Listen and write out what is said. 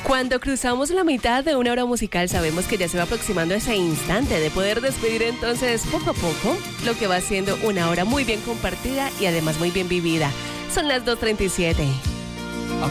Cuando cruzamos la mitad de una hora musical, sabemos que ya se va aproximando ese instante de poder despedir entonces poco a poco lo que va siendo una hora muy bien compartida y además muy bien vivida. Son las 2:37.